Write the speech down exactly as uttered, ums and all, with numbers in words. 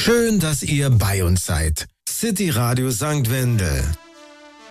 Schön, dass ihr bei uns seid. City Radio Sankt Wendel.